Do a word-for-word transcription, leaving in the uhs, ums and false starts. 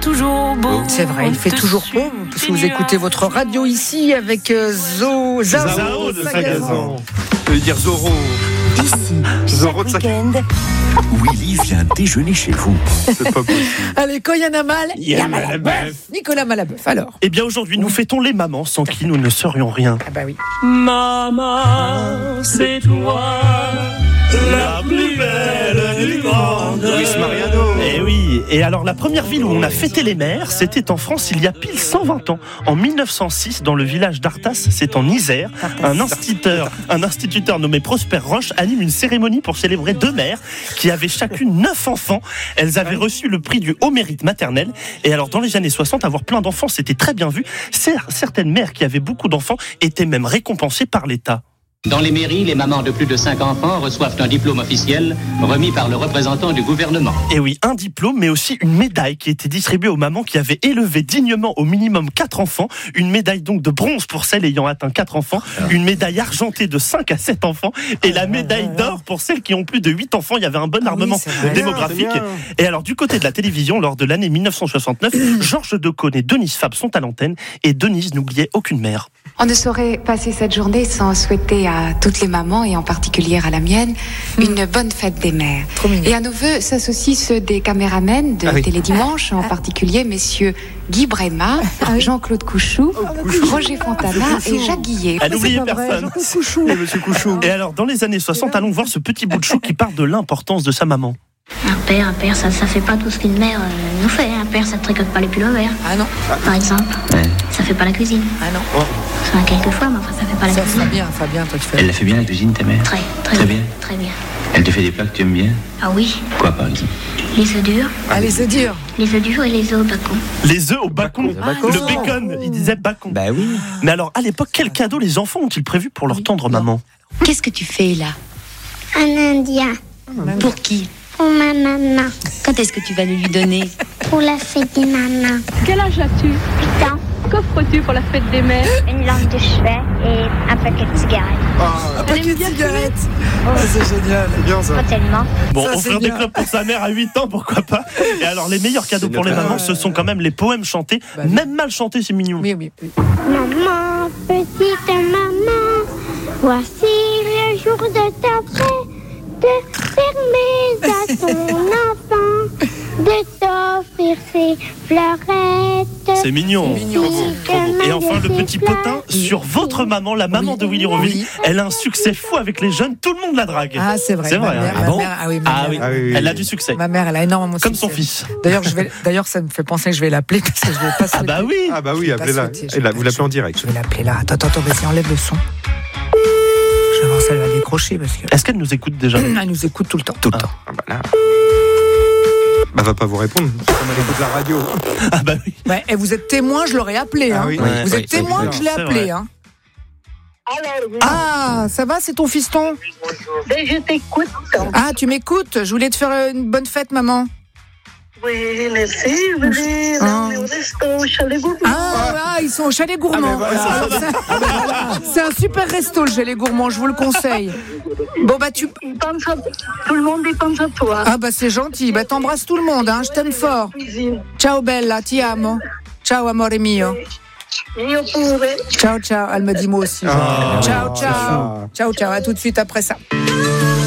toujours beau. C'est vrai, il fait toujours beau, parce que vous écoutez votre radio ici avec euh, Zo, Zao, Zao de Sagazan. Sagazan. Je veux dire Zorro. Ici, Zorro de chaque Sagazan. week-end, Willy vient déjeuner chez vous. C'est pas possible. Allez, quand il y en a mal, Il y a Malabeuf. Nicolas Malabeuf, alors. Eh bien aujourd'hui, nous fêtons les mamans sans qui nous ne serions rien. Ah bah oui. Maman, c'est toi, la plus belle du monde. Luis Mariano. Eh oui, et alors la première ville où on a fêté les mères, c'était en France il y a pile cent vingt ans. En mille neuf cent six, dans le village d'Artas, c'est en Isère. Un instituteur, un instituteur nommé Prosper Roche anime une cérémonie pour célébrer deux mères qui avaient chacune neuf enfants. Elles avaient reçu le prix du haut mérite maternel. Et alors dans les années soixante, avoir plein d'enfants, c'était très bien vu. Certaines mères qui avaient beaucoup d'enfants étaient même récompensées par l'État. Dans les mairies, les mamans de plus de cinq enfants reçoivent un diplôme officiel remis par le représentant du gouvernement. Et oui, un diplôme, mais aussi une médaille qui était distribuée aux mamans qui avaient élevé dignement au minimum quatre enfants. Une médaille donc de bronze pour celles ayant atteint quatre enfants. Une médaille argentée de cinq à sept enfants. Et la médaille d'or pour celles qui ont plus de huit enfants. Il y avait un bon armement oui, c'est démographique. bien, Et alors, du côté de la télévision, lors de l'année mille neuf cent soixante-neuf, Georges Decaune et Denise Fabre sont à l'antenne. Et Denise n'oubliait aucune mère. On ne saurait passer cette journée sans souhaiter à toutes les mamans, et en particulier à la mienne, une bonne fête des mères. Trop mignon. Et à nos vœux s'associent ceux des caméramens de Ah oui. Télédimanche, en particulier messieurs Guy Bréma, Jean-Claude Couchou, Roger Fontana et Jacques Guillet. Elle n'oubliait personne. Et Monsieur Couchou. Et alors, dans les années soixante, allons voir ce petit bout de chou qui parle de l'importance de sa maman. Un père, un père, ça, ça fait pas tout ce qu'une mère euh, nous fait. Un père, ça tricote pas les pullovers, Ah non, par exemple. Ouais. Ça fait pas la cuisine. ah non. Enfin, quelquefois, mais enfin, ça fait pas la Ça, cuisine. Fabien, Fabien, toi tu fais. Elle la fait bien la cuisine, ta mère? Très, très, Très bien. bien. Très bien. Elle te fait des plats que tu aimes bien? Ah oui, Quoi par exemple? les œufs durs, Allez, c'est dur. les œufs durs et les œufs au bacon. Les œufs au bacon. Bacon. Le bacon, il disait bacon. Bah oui. Mais alors, à l'époque, quel cadeau les enfants ont-ils prévu pour leur tendre maman? Qu'est-ce que tu fais là? Un indien Pour qui? pour ma maman, Quand est-ce que tu vas le lui donner? pour la fête des mamans. Quel âge as-tu? Huit ans, Qu'offres-tu pour la fête des mères? une lampe de chevet et un paquet de cigarettes. Un paquet de cigarettes. Ah, c'est génial. C'est bien ça. Pas tellement. Bon, Ça, c'est offrir des bien. clopes pour sa mère à huit ans, pourquoi pas? Et alors, les meilleurs cadeaux C'est pour les notre- mamans, ce sont quand même les poèmes chantés. Bah oui. Même mal chantés, c'est mignon. Oui, oui, oui. Maman, petite maman, voici le jour de ta fête. Permets à ton enfant de t'offrir ses fleurettes. C'est mignon. Mignon. Et enfin, le petit potin sur votre maman, la maman Oui. de Willy Rovelli. Oui. Elle a un succès fou avec les jeunes, tout le monde la drague. Ah, c'est vrai. C'est ma vrai, mère, hein. ma Ah bon mère- ah oui, ma Ah mère- oui. Ah oui, oui. Elle a du succès. Ma mère, elle a énormément de Comme succès. son fils. D'ailleurs, je vais, d'ailleurs, ça me fait penser que je vais l'appeler parce que je vais pas Ah bah oui. Ah bah oui, Je vais pas appelez-la. sauter, je Et là, vais vous pas l'appelez en sauter. direct. Je vais l'appeler là. Attends, attends, vas-y, enlève le son. Je vais voir si elle va décrocher parce que Est-ce qu'elle nous écoute déjà? elle nous écoute tout le temps. Tout le temps. Ah bah là. Bah va pas vous répondre. Comme elle écoute la radio. Ah bah oui. Ouais, et vous êtes témoin, je l'aurais appelé. Ah Hein. oui. Ouais, Vous ouais, êtes témoin que je l'ai c'est appelé. vrai. Hein. Ah, ça va, c'est ton fiston? Ben, je t'écoute. Ah, tu m'écoutes? Je voulais te faire une bonne fête, maman. Oui, merci. Venez Ah. au resto, au chalet gourmand. Ah, ah, ils sont au Chalet Gourmand. voilà. Alors, c'est- C'est un super resto, le Chalet Gourmand, je vous le conseille. Bon, bah, tu. Il pense à- Tout le monde y pense à toi. Ah, bah, c'est gentil. Bah, t'embrasses tout le monde, hein. Je t'aime fort. Cuisine. Ciao, bella, ti amo. Ciao, amore mio. Io pure. Ciao, ciao. Elle me dit moi aussi. Ah. Ciao, ciao. Ciao, ciao. À tout de suite après ça.